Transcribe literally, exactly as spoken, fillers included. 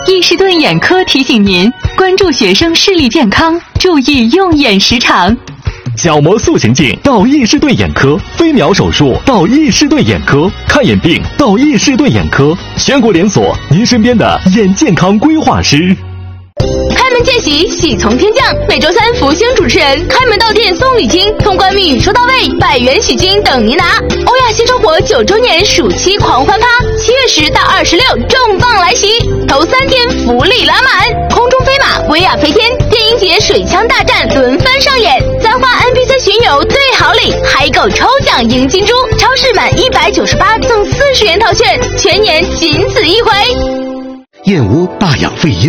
伊士顿眼科提醒您关注学生视力健康，注意用眼时长。 角膜塑形镜到伊士顿眼科，飞秒手术到伊士顿眼科，看眼病到伊士顿眼科，全国连锁，您身边的眼健康规划师。 开门见喜，喜从天降。每周三，福星主持人开门到店送礼金，通关密语收到位，百元喜金等您拿。欧亚新生活九周年暑期狂欢趴，七月十到二十六重磅来袭，头三天福利拉满，空中飞马、威亚飞天、电音节水枪大战轮番上演，簪花 N P C 巡游兑好礼，海狗抽奖赢金猪，超市满一百九十八赠四十元套券，全年仅此一回。 燕窝大养肺阴。